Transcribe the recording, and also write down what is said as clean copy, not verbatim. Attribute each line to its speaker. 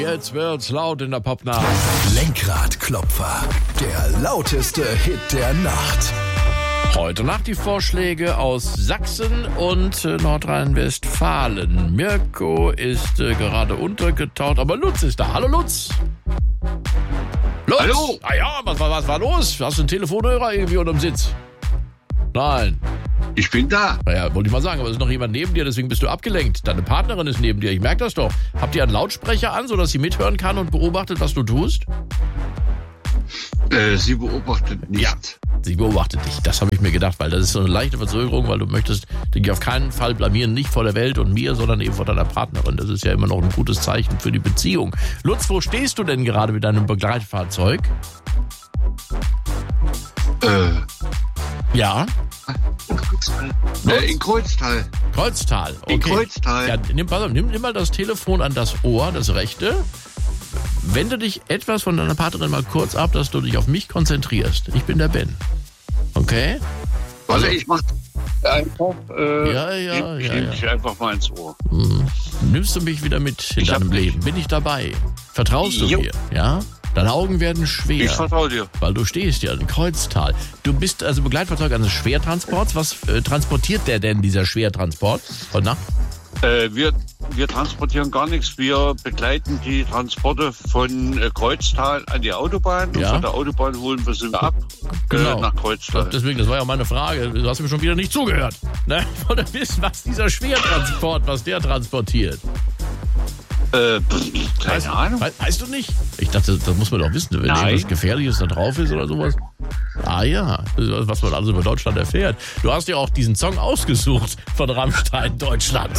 Speaker 1: Jetzt wird's laut in der Popnacht.
Speaker 2: Lenkradklopfer, der lauteste Hit der Nacht.
Speaker 1: Heute Nacht die Vorschläge aus Sachsen und Nordrhein-Westfalen. Mirko ist gerade untergetaucht, aber Lutz ist da. Hallo Lutz. Lutz.
Speaker 3: Hallo.
Speaker 1: Ah ja, was war los? Hast du einen Telefonhörer irgendwie unterm Sitz? Nein.
Speaker 3: Ich bin da.
Speaker 1: Naja, wollte ich mal sagen, aber es ist noch jemand neben dir, deswegen bist du abgelenkt. Deine Partnerin ist neben dir, ich merke das doch. Habt ihr einen Lautsprecher an, sodass sie mithören kann und beobachtet, was du tust?
Speaker 3: Sie beobachtet nicht.
Speaker 1: Ja, sie beobachtet dich. Das habe ich mir gedacht, weil das ist so eine leichte Verzögerung, weil du möchtest dich auf keinen Fall blamieren, nicht vor der Welt und mir, sondern eben vor deiner Partnerin. Das ist ja immer noch ein gutes Zeichen für die Beziehung. Lutz, wo stehst du denn gerade mit deinem Begleitfahrzeug? Ja?
Speaker 3: In Kreuztal.
Speaker 1: Kreuztal, okay.
Speaker 3: In Kreuztal.
Speaker 1: Ja, nimm mal das Telefon an das Ohr, das rechte. Wende dich etwas von deiner Partnerin mal kurz ab, dass du dich auf mich konzentrierst. Ich bin der Ben. Okay?
Speaker 3: Warte, ich mach einfach.
Speaker 1: Ja.
Speaker 3: Ich einfach mal ins Ohr.
Speaker 1: Nimmst du mich wieder mit in deinem Leben? Bin ich dabei? Vertraust du mir? Ja? Deine Augen werden schwer.
Speaker 3: Ich vertraue dir.
Speaker 1: Weil du stehst ja in Kreuztal. Du bist also Begleitfahrzeug eines Schwertransports. Was transportiert der denn, dieser Schwertransport? Heute Nacht?
Speaker 3: Wir transportieren gar nichts. Wir begleiten die Transporte von Kreuztal an die Autobahn. Und von der Autobahn holen wir sie ab nach Kreuztal.
Speaker 1: Deswegen, das war ja meine Frage. Du hast mir schon wieder nicht zugehört. Ne? Ich wollte wissen, was dieser Schwertransport, was der transportiert.
Speaker 3: Keine Ahnung.
Speaker 1: Weißt du nicht? Ich dachte, das muss man doch wissen, wenn irgendwas Gefährliches da drauf ist oder sowas. Ah ja, was man also über Deutschland erfährt. Du hast ja auch diesen Song ausgesucht von Rammstein, Deutschland.